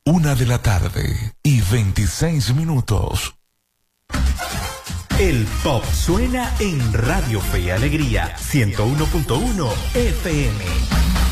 1:26 El pop suena en Radio Fe y Alegría 101.1 FM.